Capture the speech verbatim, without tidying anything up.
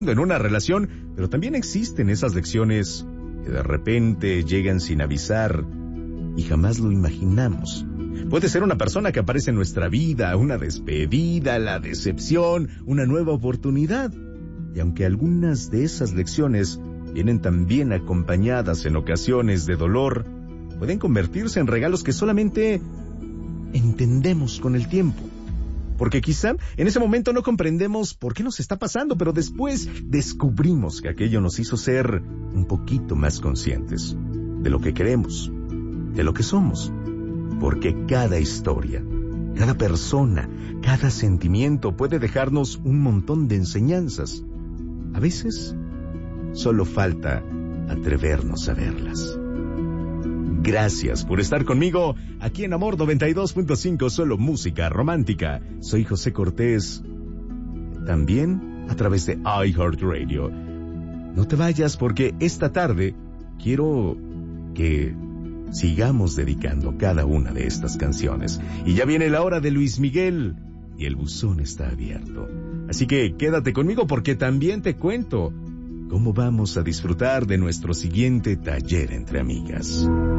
en una relación, pero también existen esas lecciones que de repente llegan sin avisar y jamás lo imaginamos. Puede ser una persona que aparece en nuestra vida, una despedida, la decepción, una nueva oportunidad. Y aunque algunas de esas lecciones vienen también acompañadas en ocasiones de dolor, pueden convertirse en regalos que solamente entendemos con el tiempo. Porque quizá en ese momento no comprendemos por qué nos está pasando, pero después descubrimos que aquello nos hizo ser un poquito más conscientes de lo que queremos, de lo que somos. Porque cada historia, cada persona, cada sentimiento puede dejarnos un montón de enseñanzas. A veces, solo falta atrevernos a verlas. Gracias por estar conmigo aquí en Amor noventa y dos punto cinco, solo música romántica. Soy José Cortés, también a través de iHeartRadio. No te vayas porque esta tarde quiero que sigamos dedicando cada una de estas canciones. Y ya viene la hora de Luis Miguel y el buzón está abierto. Así que quédate conmigo porque también te cuento cómo vamos a disfrutar de nuestro siguiente taller entre amigas.